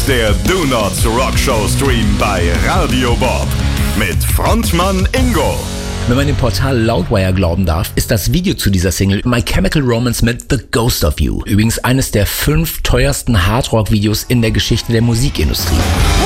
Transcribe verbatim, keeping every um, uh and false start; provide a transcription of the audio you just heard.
der Do Not Rock Show Stream bei Radio Bob mit Frontmann Ingo. Wenn man dem Portal Loudwire glauben darf, ist das Video zu dieser Single My Chemical Romance mit The Ghost of You. Übrigens eines der fünf teuersten Hardrock-Videos in der Geschichte der Musikindustrie.